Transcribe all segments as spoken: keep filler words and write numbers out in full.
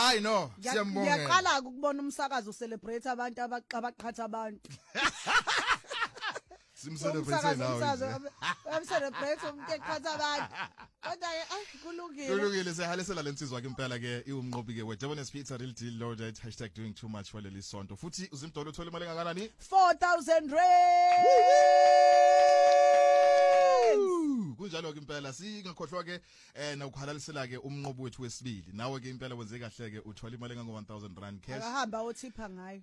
hayi no siyambongela ngiyaqala ukubona umsakazo celebrate abantu abaqhatha abantu simcelebrate nawe umsakazo umuntu eqhatha abantu kodwa ke kulungile kulungile sehalisela lensizwa ke impela ke iwumnqobi ke weDebon's Pizza real deal loaded hashtag doing too much for leli sonto futhi uzimdolo uthola imali engakanani four thousand rand kunjalo ke impela singakhohlwa ke eh nawukhalalisela ke umnqobi wethu wesibili nawe ke impela wenze kahle ke uthola imali engango one thousand rand cash akahamba othipha ngayo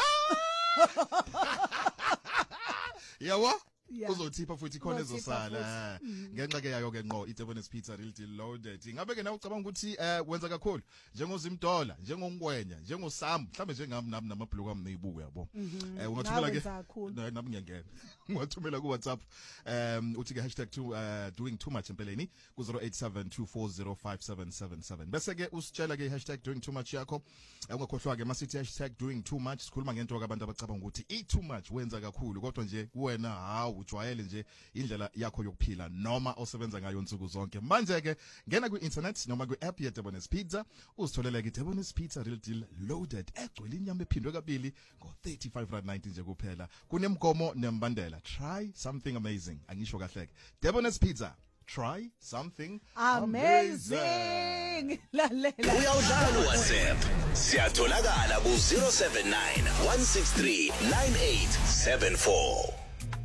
yawa uzothipha futhi khona ezosala ngenxa ke yayo ke ngqo iDebon's Pizza real deal loaded ingabe ke nawe ucabanga ukuthi eh wenza kakhulu njengozimdola njengongwenya njengosam mhlambe njengami nami namabhloko ami neyibuko yabo eh ungathumela ke nami ngiyangena ungathumela ku WhatsApp um uthi ke hashtag two uh, doing too much empeleni ku zero eight seven two four zero five seven seven seven bese ke usitshela ke hashtag doing too much yakho ungakhohlwa ke masithi hashtag doing too much sikhuluma ngento abantu abacabanga ukuthi i too much wenza kakhulu kodwa nje kuwena hawu ujwayele nje indlela yakho yokuphila noma osebenza ngayo insuku zonke manje ke ngena ku internet noma ku app ye Debon's Pizza uzitholele ke Debon's Pizza real deal loaded egcwele inyama ephindwe kabili ngo thirty-five rand ninety nje kuphela kunemgomo nembandela try something amazing angisho kahle ke Debon's Pizza try something amazing, amazing. Lalela uyawudlala WhatsApp siyatholakala ku zero seven nine one six three nine eight seven four